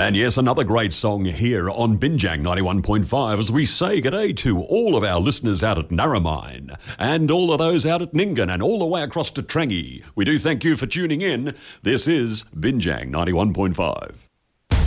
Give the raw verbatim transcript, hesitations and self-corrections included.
And yes, another great song here on Binjang ninety-one point five as we say g'day to all of our listeners out at Narromine and all of those out at Ningen and all the way across to Trangie. We do thank you for tuning in. This is Binjang ninety-one point five.